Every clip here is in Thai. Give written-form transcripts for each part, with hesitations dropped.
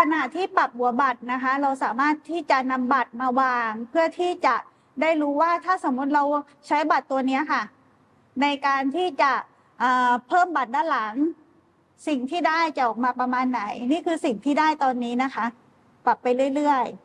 ณะที่ปรับหัวบัตรนะคะเราสามารถที่จะนำบัตรมาวางเพื่อที่จะได้รู้ว่าถ้าสมมติเราใช้บัตรตัวนี้ค่ะในการที่จะเพิ่มบัตรด้านหลังสิ่งที่ได้จะออกมาประมาณไหนนี่คือสิ่งที่ได้ตอนนี้นะคะปรับไปเรื่อย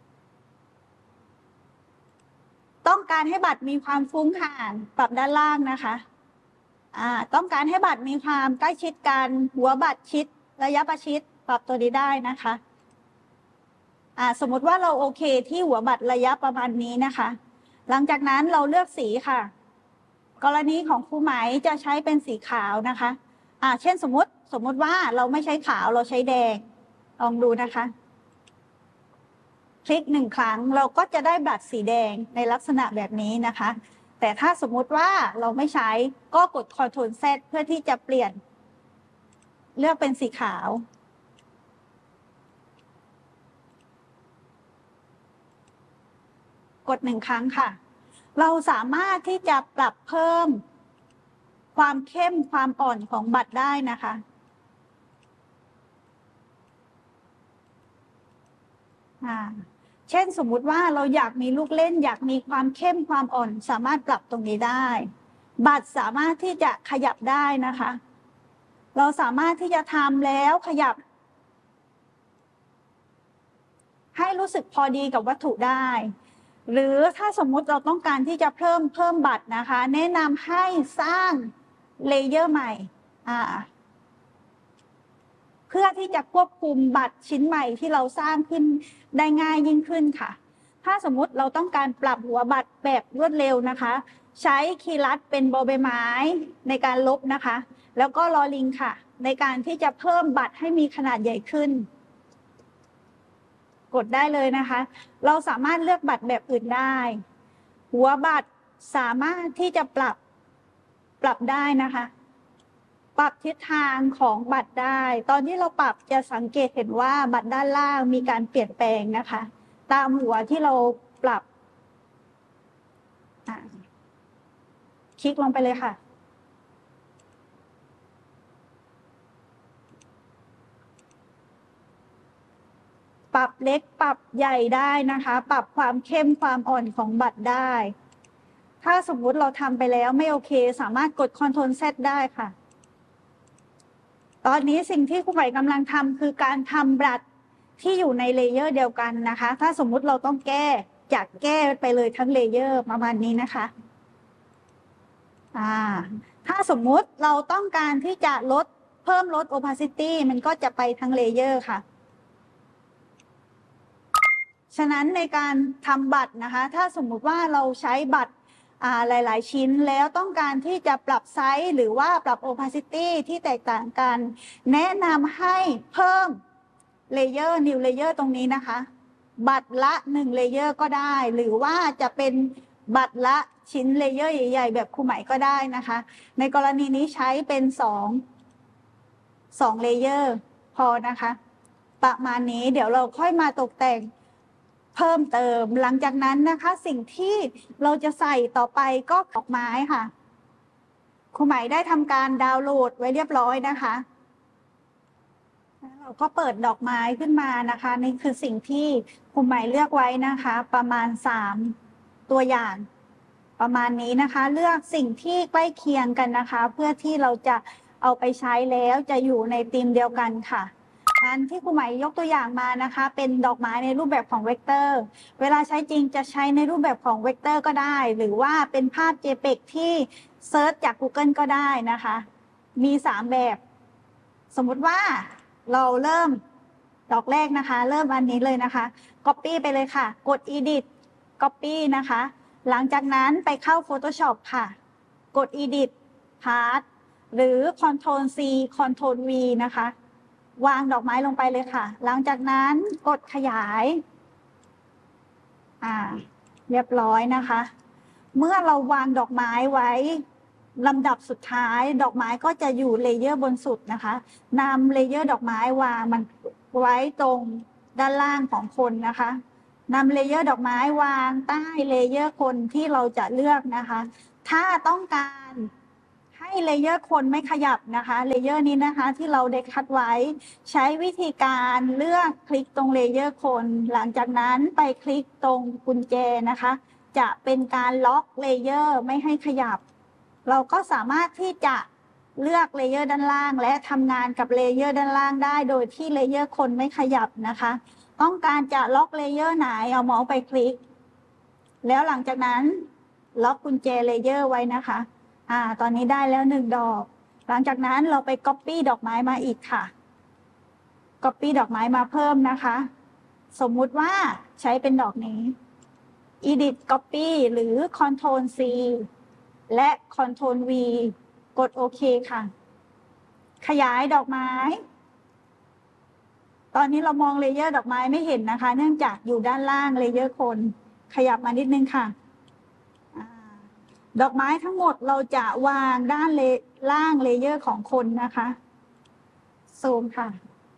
ๆต้องการให้บัตรมีความฟุ้งห่างปรับด้านล่างนะคะต้องการให้บัตรมีความใกล้ชิดกันหัวบัตรชิดระยะประชิดปรับตัวนี้ได้นะคะสมมติว่าเราโอเคที่หัวบัตรระยะประมาณนี้นะคะหลังจากนั้นเราเลือกสีค่ะกรณีของครูไหมจะใช้เป็นสีขาวนะคะเช่นสมมติว่าเราไม่ใช้ขาวเราใช้แดงลองดูนะคะคลิก1 ครั้งเราก็จะได้บัตรสีแดงในลักษณะแบบนี้นะคะแต่ถ้าสมมติว่าเราไม่ใช้ก็กด Ctrl Z เพื่อที่จะเปลี่ยนเลือกเป็นสีขาวกด1 ครั้งค่ะเราสามารถที่จะปรับเพิ่มความเข้มความอ่อนของบัตรได้นะคะเช่นสมมุติว่าเราอยากมีลูกเล่นอยากมีความเข้มความอ่อนสามารถปรับตรงนี้ได้บัตรสามารถที่จะขยับได้นะคะเราสามารถที่จะทำแล้วขยับให้รู้สึกพอดีกับวัตถุได้หรือถ้าสมมุติเราต้องการที่จะเพิ่มบัตรนะคะแนะนำให้สร้างเลเยอร์ใหม่เพื่อที่จะควบคุมบัตรชิ้นใหม่ที่เราสร้างขึ้นได้ง่ายยิ่งขึ้นค่ะถ้าสมมุติเราต้องการปรับหัวบัตรแบบรวดเร็วนะคะใช้คีย์ลัดเป็นบอใบไม้ในการลบนะคะแล้วก็ลอลิงค่ะในการที่จะเพิ่มบัตรให้มีขนาดใหญ่ขึ้นกดได้เลยนะคะเราสามารถเลือกบัตรแบบอื่นได้หัวบัตรสามารถที่จะปรับได้นะคะปรับทิศทางของบัตรได้ตอนที่เราปรับจะสังเกตเห็นว่าบัตรด้านล่างมีการเปลี่ยนแปลงนะคะตามหัวที่เราปรับคลิกลงไปเลยค่ะปรับเล็กปรับใหญ่ได้นะคะปรับความเข้มความอ่อนของบัตรได้ถ้าสมมุติเราทำไปแล้วไม่โอเคสามารถกด Ctrl Z ได้ค่ะตอนนี้สิ่งที่ครูใหม่กำลังทำคือการทำบัตรที่อยู่ในเลเยอร์เดียวกันนะคะถ้าสมมุติเราต้องแก้ไปเลยทั้งเลเยอร์ประมาณนี้นะคะถ้าสมมุติเราต้องการที่จะเพิ่มลด opacity มันก็จะไปทั้งเลเยอร์ค่ะฉะนั้นในการทำบัตรนะคะถ้าสมมุติว่าเราใช้บัตรหลายๆชิ้นแล้วต้องการที่จะปรับไซส์หรือว่าปรับ opacity ที่แตกต่างกันแนะนำให้เพิ่มเลเยอร์ new layer ตรงนี้นะคะบัตรละ1เลเยอร์ก็ได้หรือว่าจะเป็นบัตรละชิ้นเลเยอร์ใหญ่ๆแบบครูไหมก็ได้นะคะในกรณีนี้ใช้เป็น2เลเยอร์พอนะคะประมาณนี้เดี๋ยวเราค่อยมาตกแต่งเพิ่มเติมหลังจากนั้นนะคะสิ่งที่เราจะใส่ต่อไปก็ดอกไม้ค่ะครูไหมได้ทำการดาวน์โหลดไว้เรียบร้อยนะคะเราก็เปิดดอกไม้ขึ้นมานะคะนี่คือสิ่งที่ครูไหมเลือกไว้นะคะประมาณ3ตัวอย่างประมาณนี้นะคะเลือกสิ่งที่ใกล้เคียงกันนะคะเพื่อที่เราจะเอาไปใช้แล้วจะอยู่ในธีมเดียวกันค่ะอันที่ครูไหมยกตัวอย่างมานะคะเป็นดอกไม้ในรูปแบบของเวกเตอร์เวลาใช้จริงจะใช้ในรูปแบบของเวกเตอร์ก็ได้หรือว่าเป็นภาพ JPEG ที่เซิร์ชจาก Google ก็ได้นะคะมี3แบบสมมุติว่าเราเริ่มดอกแรกนะคะเริ่มอันนี้เลยนะคะ Copy ไปเลยค่ะกด Edit Copy นะคะหลังจากนั้นไปเข้า Photoshop ค่ะกด Edit Part หรือ Ctrl C Ctrl V นะคะวางดอกไม้ลงไปเลยค่ะหลังจากนั้นกดขยายเรียบร้อยนะคะเมื่อเราวางดอกไม้ไว้ลำดับสุดท้ายดอกไม้ก็จะอยู่เลเยอร์บนสุดนะคะนำเลเยอร์ดอกไม้วางมันไว้ตรงด้านล่างของคนนะคะนำเลเยอร์ดอกไม้วางใต้เลเยอร์คนที่เราจะเลือกนะคะถ้าต้องการให้ให้เลเยอร์คนไม่ขยับนะคะเลเยอร์นี้นะคะที่เราได้คัดไว้ใช้วิธีการเลือกคลิกตรงเลเยอร์คนหลังจากนั้นไปคลิกตรงกุญแจนะคะจะเป็นการล็อกเลเยอร์ไม่ให้ขยับเราก็สามารถที่จะเลือกเลเยอร์ด้านล่างและทำงานกับเลเยอร์ด้านล่างได้โดยที่เลเยอร์คนไม่ขยับนะคะต้องการจะล็อกเลเยอร์ไหนเอาเมาส์ไปคลิกแล้วหลังจากนั้นล็อกกุญแจเลเยอร์ไว้นะคะตอนนี้ได้แล้ว1 ดอกหลังจากนั้นเราไป Copy ดอกไม้มาอีกค่ะ Copy ดอกไม้มาเพิ่มนะคะสมมุติว่าใช้เป็นดอกนี้ Edit Copy หรือ Ctrl C และ Ctrl V กดโอเคค่ะขยายดอกไม้ ตอนนี้เรามองเลเยอร์ดอกไม้ไม่เห็นนะคะเนื่องจากอยู่ด้านล่างเลเยอร์คนขยับมานิดนึงค่ะดอกไม้ทั้งหมดเราจะวางด้านล่างเลเยอร์ของคนนะคะซูมค่ะ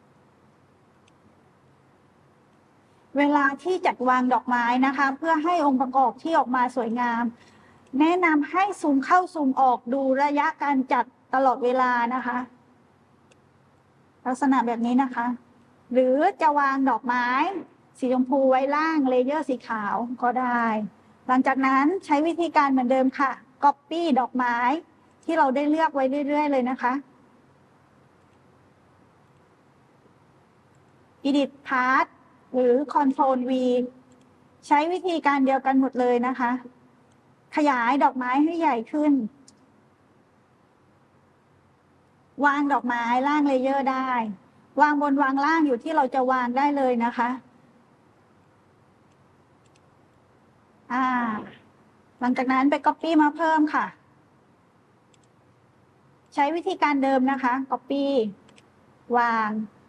เวลาที่จัดวางดอกไม้นะคะเพื่อให้องค์ประกอบที่ออกมาสวยงามแนะนำให้ซูมเข้าซูมออกดูระยะการจัดตลอดเวลานะคะลักษณะแบบนี้นะคะหรือจะวางดอกไม้สีชมพูไว้ล่างเลเยอร์สีขาวก็ได้หลังจากนั้นใช้วิธีการเหมือนเดิมค่ะ Copy ดอกไม้ที่เราได้เลือกไว้เรื่อยๆเลยนะคะ Edit Part หรือ Ctrl V ใช้วิธีการเดียวกันหมดเลยนะคะขยายดอกไม้ให้ใหญ่ขึ้นวางดอกไม้ล่างเลเยอร์ได้วางบนวางล่างอยู่ที่เราจะวางได้เลยนะคะหลังจากนั้นไป Copy มาเพิ่มค่ะใช้วิธีการเดิมนะคะ Copy วาง